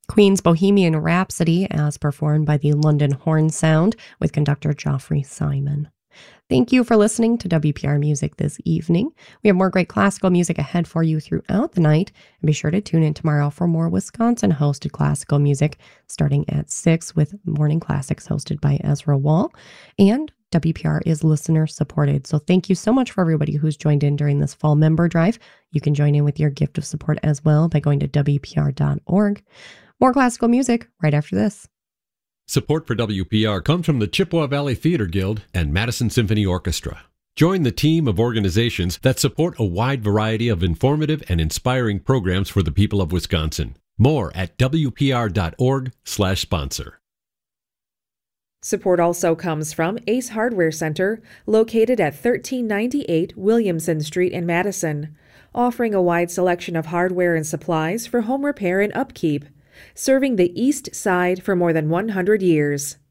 Queen's Bohemian Rhapsody, as performed by the London Horn Sound with conductor Geoffrey Simon. Thank you for listening to WPR Music this evening. We have more great classical music ahead for you throughout the night. And be sure to tune in tomorrow for more Wisconsin-hosted classical music, starting at 6 with Morning Classics hosted by Ezra Wall. And WPR is listener-supported. So thank you so much for everybody who's joined in during this fall member drive. You can join in with your gift of support as well by going to WPR.org. More classical music right after this. Support for WPR comes from the Chippewa Valley Theater Guild and Madison Symphony Orchestra. Join the team of organizations that support a wide variety of informative and inspiring programs for the people of Wisconsin. More at WPR.org/sponsor. Support also comes from Ace Hardware Center, located at 1398 Williamson Street in Madison, offering a wide selection of hardware and supplies for home repair and upkeep, serving the East Side for more than 100 years.